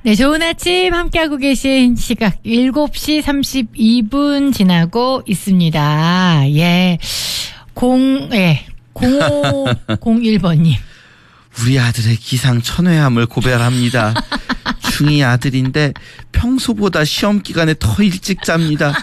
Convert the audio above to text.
네, 좋은 아침 함께하고 계신 시각 7시 32분 지나고 있습니다. 예. 0501번님. 우리 아들의 기상천외함을 고발합니다. 중2 아들인데 평소보다 시험 기간에 더 일찍 잡니다.